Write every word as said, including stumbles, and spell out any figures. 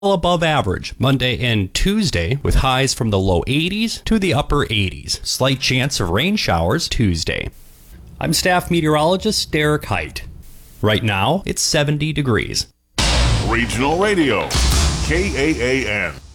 above average Monday and Tuesday with highs from the low eighties to the upper eighties. Slight chance of rain showers Tuesday. I'm staff meteorologist Derek Height. Right now, it's seventy degrees. Regional Radio, K A A N.